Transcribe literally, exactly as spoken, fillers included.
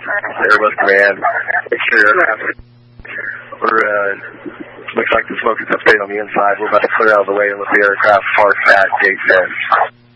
Airbus Command. Make sure your aircraft. We're, uh, looks like the smoke is upstate on the inside. We're about to clear out of the way and let the aircraft park at gate ten.